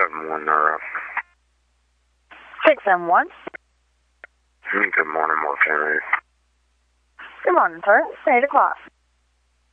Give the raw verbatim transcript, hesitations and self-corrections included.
seven one, they're up. six seven one. Good morning, Morgan. Good morning, sir. It's eight o'clock.